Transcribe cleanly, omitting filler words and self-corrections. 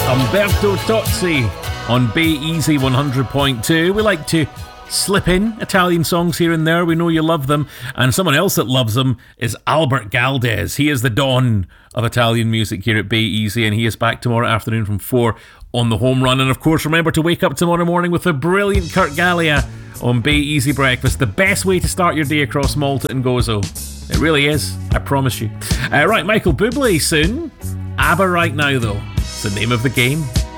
Umberto Tozzi on Bay Easy 100.2. We like to slip in Italian songs here and there. We know you love them. And someone else that loves them is Albert Galdes. He is the dawn of Italian music here at Bay Easy, and he is back tomorrow afternoon from 4 on the home run. And of course, remember to wake up tomorrow morning with the brilliant Kurt Gallia on Bay Easy Breakfast. The best way to start your day across Malta and Gozo. It really is, I promise you. Right, Michael Bublé soon. ABBA right now, though. It's the name of the game.